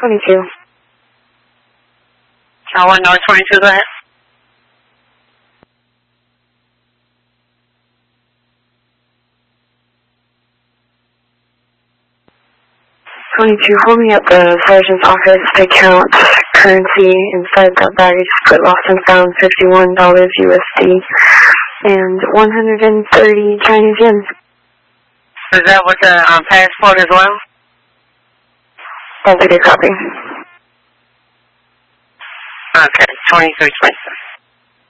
22. Tower 1 North 22, go ahead. Hold me at the sergeant's office to count currency inside that baggage split lost and found $51 USD and 130 Chinese yen. Is that with the passport as well? That's a good copy. Okay, 23, 23.